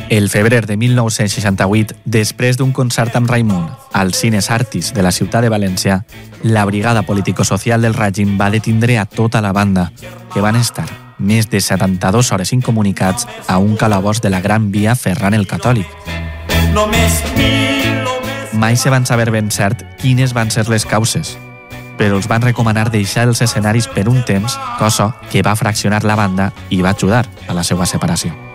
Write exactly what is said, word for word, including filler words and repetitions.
El febrer de mil nou-cents seixanta-vuit, després d'un concert amb Raimunt als Cines Artis de la ciutat de València, la brigada político-social del règim va detindre a tota la banda, que van estar més de setanta-dues hores incomunicats a un calabós de la Gran Via Ferran el Catòlic. Mai se van saber ben cert quines van ser les causes, però els van recomanar deixar els escenaris per un temps, cosa que va fraccionar la banda i va ajudar a la seva separació.